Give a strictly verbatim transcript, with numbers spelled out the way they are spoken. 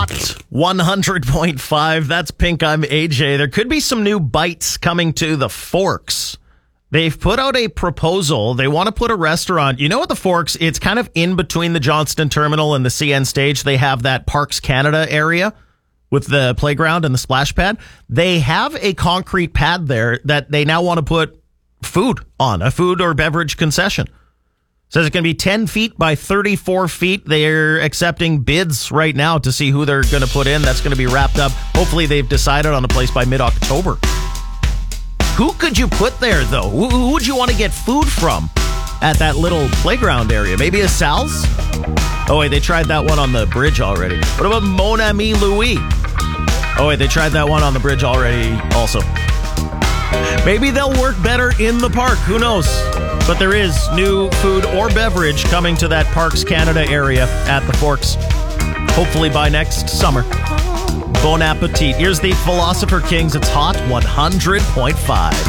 Hot one hundred point five. That's Pink. I'm A J. There could be some new bites coming to the Forks. They've put out a proposal. They want to put a restaurant. You know what the Forks, it's kind of in between the Johnston Terminal and the C N stage. They have that Parks Canada area with the playground and the splash pad. They have a concrete pad there that they now want to put food on, a food or beverage concession. Says it can be ten feet by thirty-four feet. They're accepting bids right now to see who they're going to put in. That's going to be wrapped up. Hopefully they've decided on a place by mid-October. Who could you put there, though? Who, who would you want to get food from at that little playground area? Maybe a Sal's? Oh, wait, they tried that one on the bridge already. What about Mon Ami Louis? Oh, wait, they tried that one on the bridge already also. Maybe they'll work better in the park. Who knows? But there is new food or beverage coming to that Parks Canada area at the Forks. Hopefully by next summer. Bon appetit. Here's the Philosopher Kings. It's Hot one hundred point five.